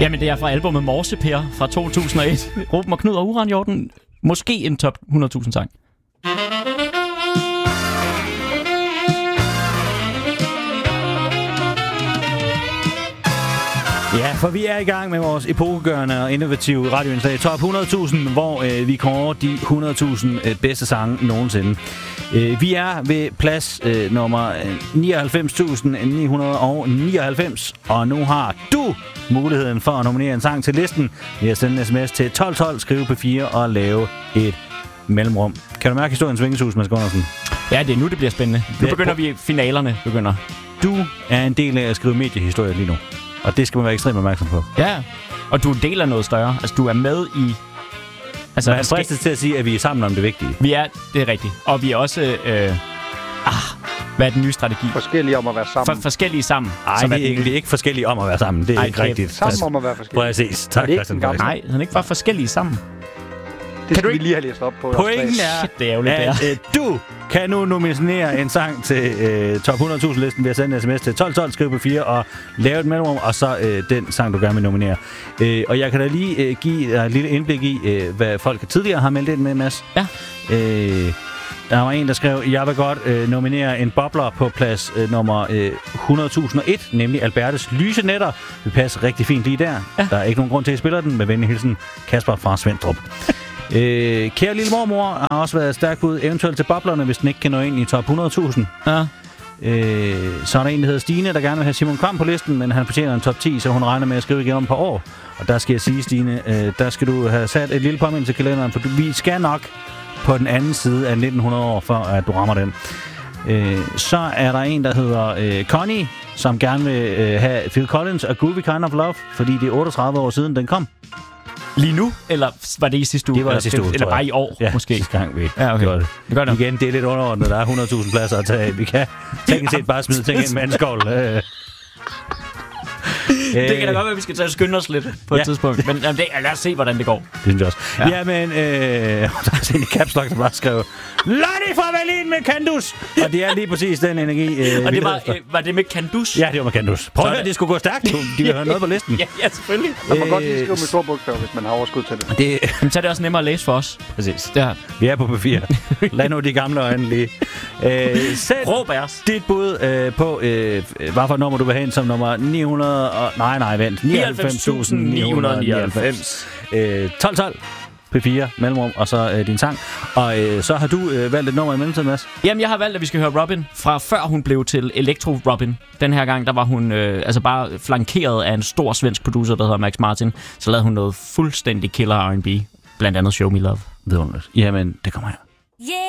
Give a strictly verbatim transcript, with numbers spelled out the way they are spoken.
Jamen, det er fra albumet Morseper fra to tusind og et. Ruben og Knud og Uranhjorten. Måske en top hundrede tusind sang. Ja, for vi er i gang med vores epokegørende og innovative radioindslag Top hundrede tusind, hvor øh, vi kårer de hundrede tusind øh, bedste sange nogensinde. Øh, vi er ved plads øh, nummer nioghalvfems tusind ni hundrede nioghalvfems, og nu har du muligheden for at nominere en sang til listen ved at sende en sms til tolv tolv, skrive P fire og lave et mellemrum. Kan du mærke historiens vingesus, Mads Gundersen? Ja, det er nu, det bliver spændende. Nu begynder vi, finalerne begynder. Du er en del af at skrive mediehistorie lige nu. Og det skal man være ekstremt opmærksom på. Ja, og du er en del af noget større. Altså, du er med i... Altså, jeg er fristet til at sige, at vi er sammen om det vigtige. Vi er, det er rigtigt. Og vi er også... Øh, ah, hvad er den nye strategi? Forskellige om at være sammen. For, forskellige sammen. Nej, vi er ikke, ikke forskellige om at være sammen. Det er Ej, ikke rigtigt. Sammen om at være forskellige. Præcis. Tak, Christian. Nej, han er ikke bare forskellige sammen. Det skal vi lige have læst op på. Pointen er, Shit, det er ærgerligt, at øh, du kan nu nominere en sang til øh, top hundrede tusind listen ved at sende en sms til tolv tolv, skrive P fire og lave et mellemrum, og så øh, den sang, du gerne vil nominere. Øh, og jeg kan da lige øh, give dig et lille indblik i, øh, hvad folk tidligere har meldt ind med, Mads. Ja. Øh, der var en, der skrev, jeg vil godt øh, nominere en bobler på plads øh, nummer øh, hundrede tusind og et, nemlig Albertes Lyse Nætter. Det passer rigtig fint lige der. Ja. Der er ikke nogen grund til at spille den. Med venlig hilsen, Kasper fra Svendstrup. Øh, kære lille mormor har også været stærk bud, eventuelt til boblerne, hvis den ikke kan nå ind i top hundrede tusind. Ja. Øh, så er der en, der hedder Stine, der gerne vil have Simon Kvam på listen, men han fortjener en top ti, så hun regner med at skrive igen om et par år. Og der skal jeg sige, Stine, øh, der skal du have sat et lille påmindelse til kalenderen, for du, vi skal nok på den anden side af nitten hundrede år, for at du rammer den. Øh, så er der en, der hedder øh, Connie, som gerne vil øh, have Phil Collins og Groovy Kind of Love, fordi det er otteogtredive år siden, den kom. Lige nu? Eller var det i sidste uge? Det var i sidste uge, Eller bare i år, ja, måske? sidste gang vi ja, okay. gjorde det. Det gør det. Igen, det er lidt underordnet. Der er hundrede tusind pladser at tage af. Vi kan teknisk set bare smide ting ind med en skål. Øh. Det kan da godt være, at vi skal tage og skynde os lidt på ja. et tidspunkt. Men jamen, det, lad os se, hvordan det går. Det synes jeg også. Ja. Jamen, øh, der er sådan en caps lock, der bare skrev Lonnie fra Berlin med Kandus! Og det er lige præcis den energi. Øh, og det var, øh, var det med Kandus? Ja, det var med Kandus. Prøv at høre, det skulle gå stærkt. De vil have noget på listen. Ja, ja, selvfølgelig. Man må øh, godt lige skrive med store bogstaver, hvis man har overskud til det. det Men så er det også nemmere at læse for os. Præcis. Ja. Vi er på P fire. Lad nu de gamle øjne lige. Øh, Råb os. Dit bud øh, på, øh, hvad for et nummer du vil have ind som nummer ni hundrede og... Nej, nej, vent. nioghalvfems tusind ni hundrede nioghalvfems. Øh, tolv tolv. P fire, mellemrum, og så øh, din sang. Og øh, så har du øh, valgt et nummer i mellemtiden, Mads? Jamen, jeg har valgt, at vi skal høre Robin fra før hun blev til Electro Robin. Den her gang, der var hun øh, altså bare flankeret af en stor svensk producer, der hedder Max Martin. Så lavede hun noget fuldstændig killer R and B. Blandt andet Show Me Love. Vidunderligt. Jamen, det kommer her. Yeah.